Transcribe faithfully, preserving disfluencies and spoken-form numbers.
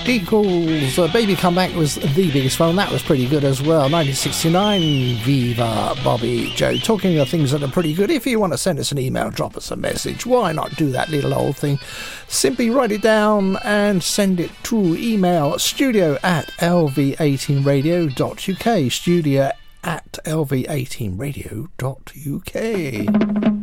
Equals uh, Baby Come Back was the biggest one. That was pretty good as well. nineteen sixty-nine, Viva Bobby Joe. Talking of things that are pretty good, if you want to send us an email, drop us a message, why not do that little old thing? Simply write it down and send it to email studio at l v eighteen radio dot u k. Studio at l v eighteen radio dot u k.